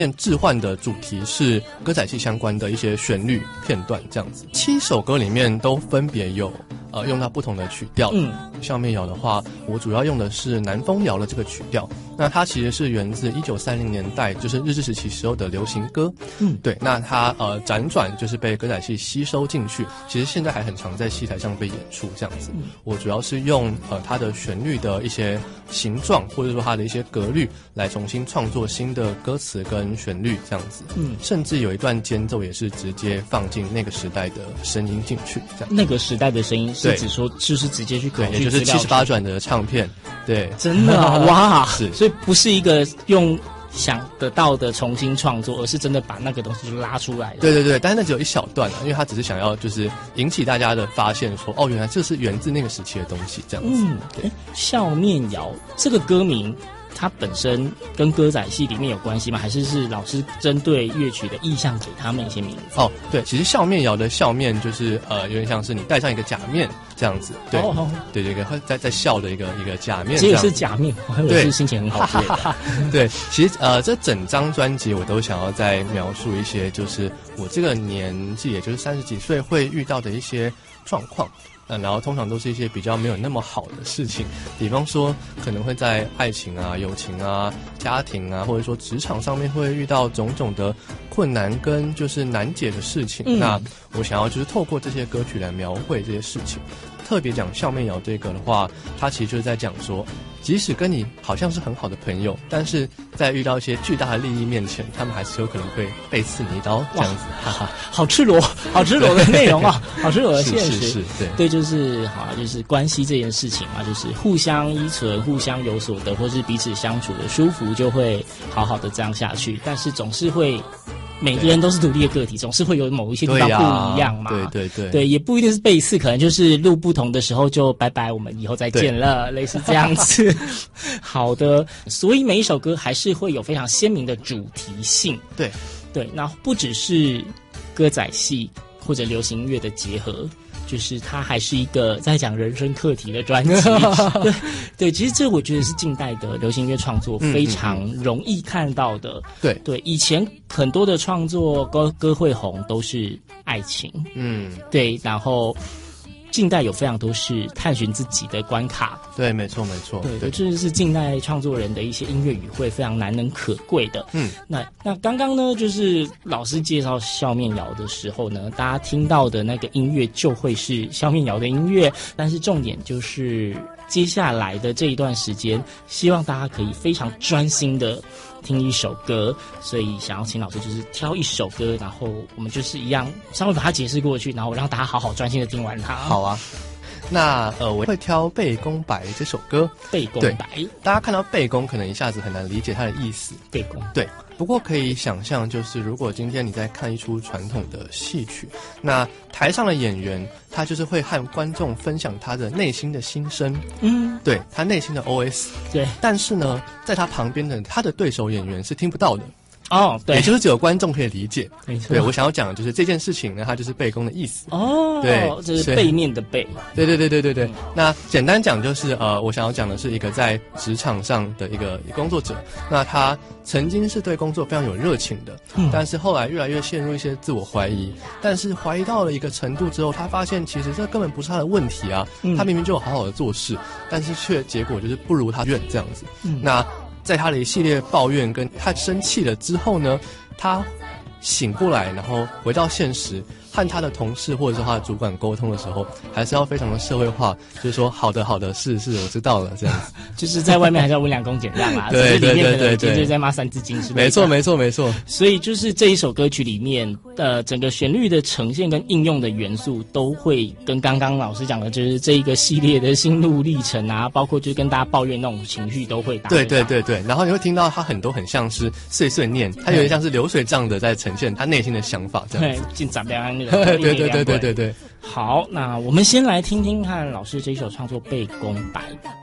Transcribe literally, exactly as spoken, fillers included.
置换的主题是歌仔戏相关的一些旋律片段，这样子。七首歌里面都分别有呃用到不同的曲调。嗯，笑面谣的话，我主要用的是南风谣的这个曲调。那它其实是源自一九三零年代，就是日治时期时候的流行歌。嗯，对。那它呃辗转就是被歌仔戏吸收进去，其实现在还很常在戏台上被演出这样子。嗯，我主要是用呃它的旋律的一些形状，或者说它的一些格律，来重新创作新的歌词跟旋律这样子。嗯，甚至有一段间奏也是直接放进那个时代的声音进去，这样。 那个时代的声音是指说就是直接去考据资料， 也就是七十八转的唱片。对， 真的啊，哇， 是， 所以不是一个用想得到的重新创作，而是真的把那个东西就拉出来了。 对对对，但是那只有一小段啊，因为他只是想要就是引起大家的发现说，哦，原来这是源自那个时期的东西，这样子。嗯， 对。笑面谣这个歌名，它本身跟歌仔戏里面有关系吗？还是是老师针对乐曲的意象给他们一些名字？ 哦，对，其实笑面谣的笑面就是呃，有点像是你戴上一个假面这样子，对，哦、对，这个会在在笑的一个一个假面， 这个是假面，我还以为是心情很好之类的。 对，其实呃，这整张专辑我都想要再描述一些，就是我这个年纪，也就是三十几岁会遇到的一些状况。嗯，然后通常都是一些比较没有那么好的事情，比方说可能会在爱情啊、友情啊、家庭啊，或者说职场上面会遇到种种的困难跟就是难解的事情。嗯、那我想要就是透过这些歌曲来描绘这些事情。特别讲笑面谣这个的话，它其实就是在讲说，即使跟你好像是很好的朋友，但是在遇到一些巨大的利益面前，他们还是有可能会背刺你一刀这样子。哈哈， 好赤裸，好赤裸的内容啊，好赤裸的现实。 是是是，对对，就是好，就是关系这件事情嘛，就是互相依存，互相有所得，或是彼此相处的舒服，就会好好的这样下去。但是总是会。每个人都是独立的个体，总是会有某一些地方不一样嘛。 对对对， 对，也不一定是背刺，可能就是路不同的时候就拜拜，我们以后再见了，类似这样子。好的，所以每一首歌还是会有非常鲜明的主题性。 对对，那不只是歌仔戏或者流行音乐的结合。就是它还是一个在讲人生课题的专辑，对对，其实这我觉得是近代的流行音乐创作非常容易看到的。嗯嗯嗯对对，以前很多的创作歌歌会红都是爱情，嗯，对，然后近代有非常多是探寻自己的关卡。 对，没错没错， 对对，这是近代创作人的一些音乐语汇非常难能可贵的。嗯，那那刚刚呢，就是老师介绍笑面谣的时候呢，大家听到的那个音乐就会是笑面谣的音乐，但是重点就是接下来的这一段时间，希望大家可以非常专心的听一首歌，所以想要请老师就是挑一首歌，然后我们就是一样稍微把它解释过去，然后让大家好好专心的听完它。 好啊。那呃，我会挑《背公白》这首歌。 背公白， 大家看到背公，可能一下子很难理解它的意思。 背公， 对。不过可以想象，就是如果今天你在看一出传统的戏曲，那台上的演员他就是会和观众分享他的内心的心声，嗯，对他内心的 O S， 对。 但是呢，在他旁边的他的对手演员是听不到的。 哦，对， 也就是只有观众可以理解。 没错， 对我想要讲的就是这件事情呢，它就是背公的意思。 哦， 对， 这是背面的背。 对对对对对对。嗯、那简单讲就是呃，我想要讲的是一个在职场上的一个工作者，那他曾经是对工作非常有热情的，嗯、但是后来越来越陷入一些自我怀疑，但是怀疑到了一个程度之后，他发现其实这根本不是他的问题啊，嗯、他明明就有好好的做事，但是却结果就是不如他愿这样子。嗯、那。在他的一系列抱怨跟他生气了之后呢，他醒过来，然后回到现实，和他的同事或者说他的主管沟通的时候，还是要非常的社会化，就是说好的好的是是我知道了这样子， 就是在外面还是要温良恭俭让啦， 对对对对对， 就是在骂三字经是没错没错没错。 所以就是这一首歌曲里面，呃，整个旋律的呈现跟应用的元素都会跟刚刚老师讲的，就是这一个系列的心路历程啊，包括就是跟大家抱怨那种情绪都会打。 对对对对，然后你会听到他很多很像是碎碎念，他有点像是流水账的在呈现他内心的想法这样子。 进展两那个。 对对对对对对对。 好，那我们先来听听看老师这一首创作《背公白》。